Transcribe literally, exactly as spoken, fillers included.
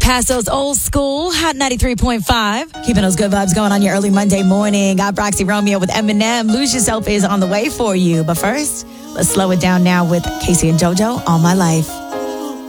Paso's Old School, Hot ninety-three point five. Keeping those good vibes going on your early Monday morning. I'm Roxy Romeo with Eminem. Lose Yourself is on the way for you. But first, let's slow it down now with Casey and JoJo, All My Life.